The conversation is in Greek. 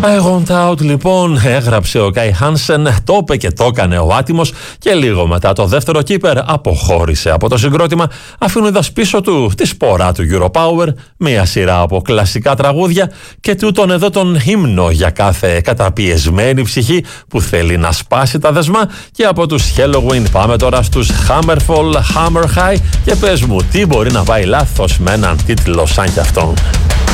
I want out, λοιπόν, έγραψε ο Κάι Χάνσεν, το είπε και το έκανε ο άτιμος και λίγο μετά το δεύτερο κύπερ αποχώρησε από το συγκρότημα, αφήνοντας πίσω του τη σπορά του Europower, μια σειρά από κλασικά τραγούδια και τούτον εδώ τον ύμνο για κάθε καταπιεσμένη ψυχή που θέλει να σπάσει τα δεσμά. Και από τους Helloween πάμε τώρα στους Hammerfall, Hammer High και πες μου τι μπορεί να πάει λάθος με έναν τίτλο σαν κι αυτόν.